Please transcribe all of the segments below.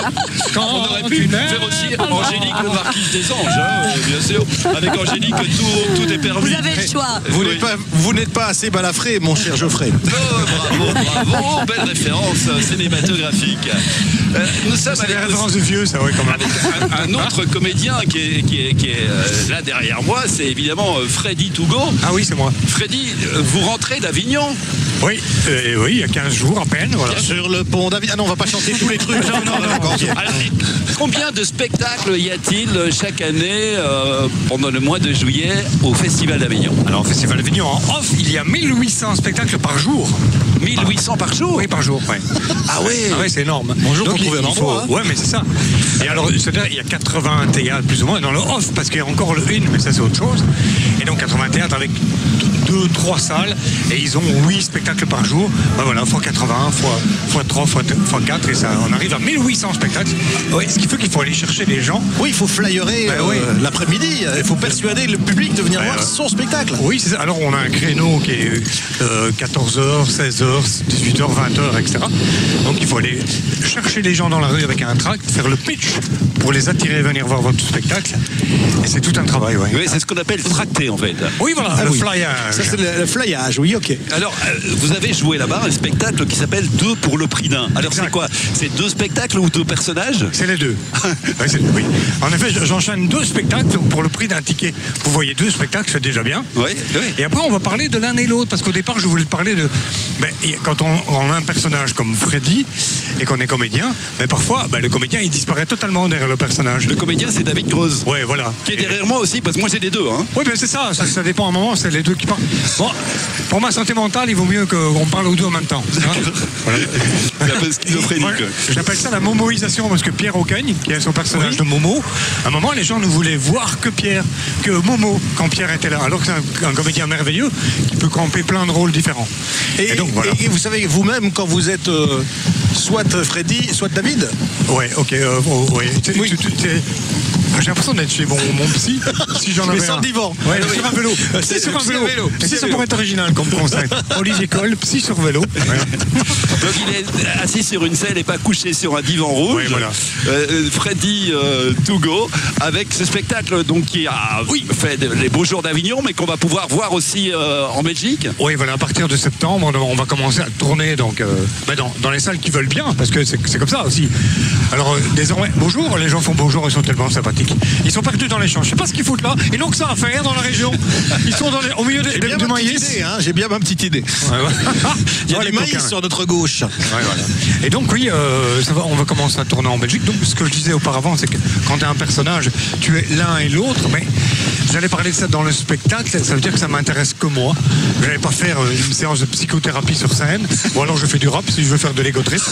On aurait pu faire aussi Angélique le Marquise des Anges, hein, bien sûr. Avec Angélique, tout est permis. Vous avez le choix. Vous n'êtes pas assez balafré, mon cher Geoffrey. Oh, bravo, belle référence cinématographique. Nous sommes C'est des références de vieux, ça, oui, quand même. avec un autre comédien qui est là derrière moi, c'est évidemment Freddy Tougo. Ah oui, c'est moi. Freddy, vous rentrez d'Avignon? Oui, oui, il y a 15 jours à peine, voilà. Sur le pont d'Avignon. Ah non, on va pas chanter tous les trucs. Alors, combien de spectacles y a-t-il chaque année pendant le mois de juillet au Festival d'Avignon? Alors, au Festival d'Avignon, en off, il y a 1800 spectacles par jour. 1800 par jour? Oui, par jour, oui. Ah ouais. Ah ouais, c'est énorme. Bonjour, Donc, pour trouver un endroit. Ouais, mais c'est ça. Et alors, c'est-à-dire, il y a 80 théâtres, plus ou moins, dans le off, parce qu'il y a encore le in, mais ça, c'est autre chose. Et donc, 80 théâtres avec 2-3 salles, et ils ont 8 spectacles par jour. Ben voilà, fois 80, fois 3, fois 4, et ça, on arrive à 1800 spectacles. Ouais, ce qui fait qu'il faut aller chercher les gens. Oui, il faut flyerer l'après-midi. Il faut persuader le public de venir voir son spectacle. Oui, c'est ça. Alors, on a un créneau qui est 14h, 16h, 18h, 20h, etc. Donc, il faut aller chercher les gens dans la rue avec un tract, faire le pitch pour les attirer à venir voir votre spectacle. Et c'est tout un travail, ouais. Oui, c'est ce qu'on appelle tracter, en fait. Oui, voilà, le flyage. Ça, c'est le flyage, oui, ok. Alors, vous avez joué là-bas un spectacle qui s'appelle 2 pour le prix d'un. Alors, Exact. c'est quoi? C'est 2 spectacles ou 2 personnages? C'est les deux. Oui. En effet, j'enchaîne 2 spectacles pour le prix d'un ticket. Vous voyez 2 spectacles, c'est déjà bien. Oui, oui. Et après, on va parler de l'un et l'autre, parce qu'au départ, je voulais parler de... quand on a un personnage comme Freddy, et qu'on est comédien, mais parfois, le comédien, il disparaît totalement derrière le personnage. Le comédien, c'est David Greuze. Ouais, voilà. Qui est derrière moi aussi, parce que moi, j'ai les deux. Hein. Oui, mais c'est ça dépend à un moment, c'est les deux qui parlent. Bon, pour ma santé mentale, il vaut mieux qu'on parle aux deux en même temps. Hein. Voilà. C'est un peu schizophrénique. Ouais, j'appelle ça la momoisation, parce que Pierre Aucagne, qui est son personnage de Momo, à un moment, les gens ne voulaient voir que Momo, quand Pierre était là. Alors que c'est un comédien merveilleux qui peut camper plein de rôles différents. Et donc, voilà. Et vous savez, vous-même, quand vous êtes soit Freddy, soit David. Ouais, ok. J'ai l'impression d'être chez mon psy, si j'en avais mais sans un. divan. Ouais, sur un vélo. Psy sur un vélo. Psy, ça pourrait être original comme concept. Olivier Coll, psy sur vélo. Voilà. Donc il est assis sur une selle et pas couché sur un divan rouge. Oui, voilà. Freddy Tougo, avec ce spectacle donc, qui a fait les beaux jours d'Avignon, mais qu'on va pouvoir voir aussi en Belgique. Oui, voilà, à partir de septembre, on va commencer à tourner donc, dans les salles qui veulent bien, parce que c'est comme ça aussi. Alors, désormais, bonjour, les gens font bonjour, ils sont tellement sympathiques. Ils sont perdus dans les champs. Je sais pas ce qu'ils foutent là. Ils n'ont que ça à faire dans la région. Ils sont au milieu du maïs. J'ai bien ma petite idée. Il y a du maïs sur notre gauche. Voilà. Et donc, oui, on va commencer à tourner en Belgique. Donc, ce que je disais auparavant, c'est que quand tu es un personnage, tu es l'un et l'autre. Mais j'allais parler de ça dans le spectacle. Ça veut dire que ça m'intéresse que moi. Je n'allais pas faire une séance de psychothérapie sur scène. Ou alors, je fais du rap si je veux faire de l'ego trip.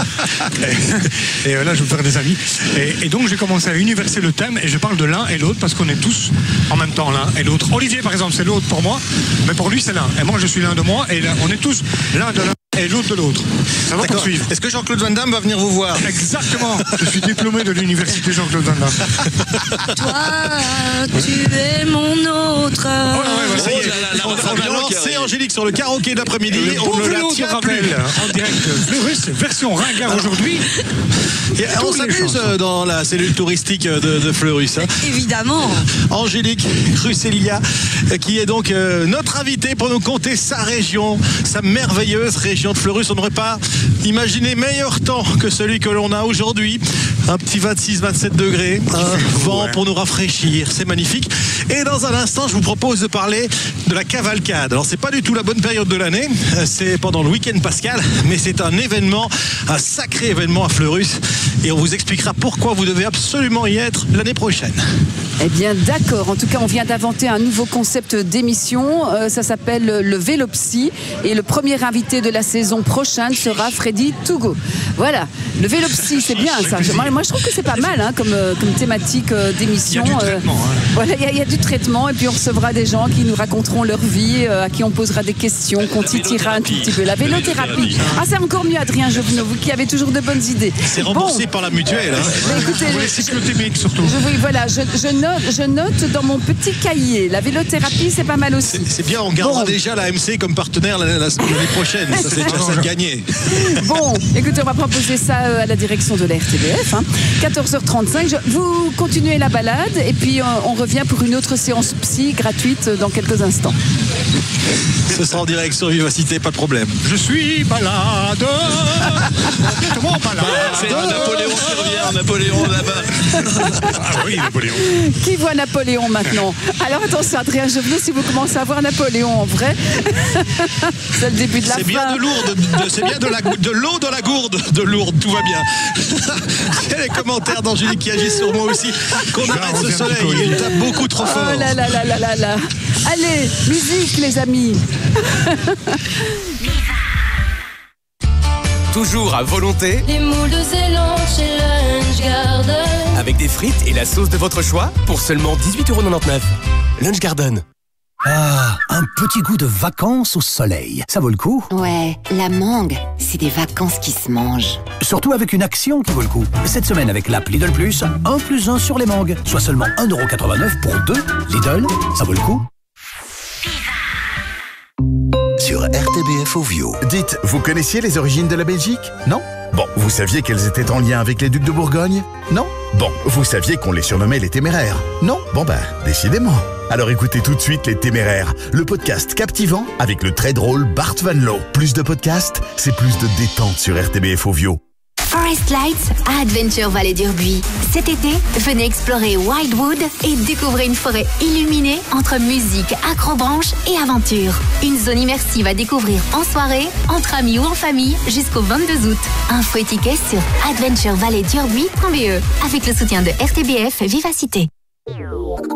Et là, je veux faire des amis. Et donc, j'ai commencé à universer le thème et je parle de l'un et l'autre parce qu'on est tous en même temps l'un et l'autre. Olivier, par exemple, c'est l'autre pour moi, mais pour lui, c'est l'un. Et moi, je suis l'un de moi et là, on est tous l'un de l'un et l'autre de l'autre. Ça va poursuivre. Est-ce que Jean-Claude Van Damme va venir vous voir? Exactement. Je suis diplômé de l'université Jean-Claude Van Damme. Toi, tu es mon autre. Oh là, ouais, ça y est. On va lancer Angélique sur le karaoké d'après-midi. On ne la tient plus. En direct Fleurus, version ringard aujourd'hui. On s'amuse dans la cellule touristique de Fleurus. Hein. Évidemment. Angélique Crucelia, qui est donc notre invitée pour nous conter sa région, sa merveilleuse région de Fleurus. On n'aurait pas imaginé meilleur temps que celui que l'on a aujourd'hui. Un petit 26-27 degrés, un vent pour nous rafraîchir, c'est magnifique. Et dans un instant, je vous propose de parler de la cavalcade. Alors, c'est pas du tout la bonne période de l'année, c'est pendant le week-end pascal, mais c'est un événement, un sacré événement à Fleurus. Et on vous expliquera pourquoi vous devez absolument y être l'année prochaine. Eh bien, d'accord. En tout cas, on vient d'inventer un nouveau concept d'émission. Ça s'appelle le Vélopsy. Et le premier invité de la saison prochaine sera Freddy Tougo. Voilà. Le Vélopsy, c'est bien ça. Moi, je trouve que c'est pas mal comme thématique d'émission. Il y a du traitement. Voilà, il y a du traitement. Et puis, on recevra des gens qui nous raconteront leur vie, à qui on posera des questions, qu'on titillera un tout petit peu. La vélothérapie. Ah, c'est encore mieux, Adrien Jovenot, vous qui avez toujours de bonnes idées. C'est remboursé par la mutuelle. Hein. Mais écoutez, Pour les cyclotimiques surtout. je note dans mon petit cahier. La vélothérapie, c'est pas mal aussi. C'est bien, on gardera Bon. déjà la MC comme partenaire l'année prochaine. Ça, c'est déjà ça de gagné. Bon, écoutez, on va proposer ça à la direction de la RTBF. 14h35, vous continuez la balade et puis on revient pour une autre séance psy gratuite dans quelques instants. Ce sera en direct sur Vivacité, pas de problème. Je suis balade. Complètement balade. C'est Napoléon qui revient, Napoléon là-bas. Ah oui, Napoléon. Qui voit Napoléon maintenant? Alors attention, Adrien Jovenet, si vous commencez à voir Napoléon en vrai, c'est le début de la fin. C'est bien de Lourdes, c'est bien de l'eau dans la gourde de Lourdes, tout va bien. Il y a les commentaires d'Angélique qui agissent sur moi aussi. Qu'on arrête ce soleil, il tape beaucoup trop fort. Oh là là là là là là. Allez, musique les amis. Toujours à volonté, Les moules de Zélande chez Lunch Garden. avec des frites et la sauce de votre choix pour seulement 18,99 €. Lunch Garden. Ah, un petit goût de vacances au soleil. Ça vaut le coup. Ouais, la mangue, c'est des vacances qui se mangent. Surtout avec une action qui vaut le coup. Cette semaine avec l'app Lidl Plus, 1 + 1 sur les mangues. Soit seulement 1,89 € pour 2. Lidl, ça vaut le coup. Sur RTBF Ovio. Dites, vous connaissiez les origines de la Belgique? Non? Bon, vous saviez qu'elles étaient en lien avec les ducs de Bourgogne? Non? Bon, vous saviez qu'on les surnommait les Téméraires? Non? Bon ben, décidément. Alors écoutez tout de suite Les Téméraires, le podcast captivant avec le très drôle Bart Van Loo. Plus de podcasts, c'est plus de détente sur RTBF Ovio. Forest Lights à Adventure Vallée d'Urbuy. Cet été, venez explorer Wildwood et découvrez une forêt illuminée entre musique, acrobranche et aventure. Une zone immersive à découvrir en soirée, entre amis ou en famille jusqu'au 22 août. Info et tickets sur adventurevalleydurbui.be avec le soutien de RTBF Vivacité.